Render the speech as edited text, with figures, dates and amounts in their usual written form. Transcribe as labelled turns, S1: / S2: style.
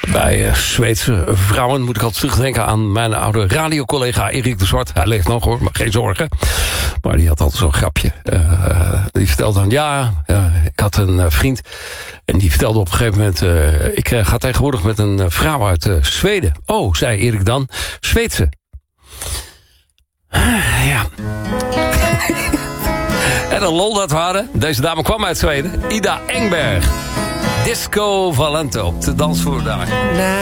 S1: Bij Zweedse vrouwen moet ik altijd terugdenken aan mijn oude radiocollega Erik de Zwart. Hij leeft nog hoor, maar geen zorgen. Maar die had altijd zo'n grapje. Die vertelde dan, ik had een vriend. En die vertelde op een gegeven moment, ik ga tegenwoordig met een vrouw uit Zweden. Oh, zei Erik dan, Zweedse. Ja. En een lol dat waren. Deze dame kwam uit Zweden. Ida Engberg. Disco Valento op de dansvloer daar.